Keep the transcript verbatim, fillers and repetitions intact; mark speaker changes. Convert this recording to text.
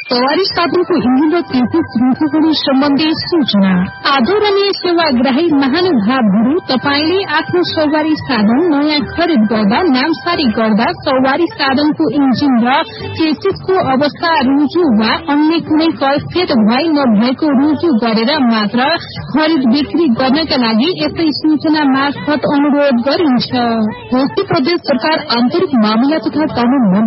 Speaker 1: सवारी साधनको इन्जिन र तेलको श्रृङ्खला सम्बन्धी सूचना। आदरणीय सेवाग्राही महानुभावहरू, तपाईले आफ्नो सवारी साधन नयाँ खरिद गर्दा नामसारी गर्दा सवारी साधनको इन्जिन र चेसिसको अवस्था रुजु वा अन्य कुनै कैफियत भई नभएको रुजु गरेर मात्र खरिद बिक्री गर्नका लागि यसै सूचना मार्फत अनुरोध गरिन्छ। कोशी प्रदेश सरकार आन्तरिक मामिला तथा कानून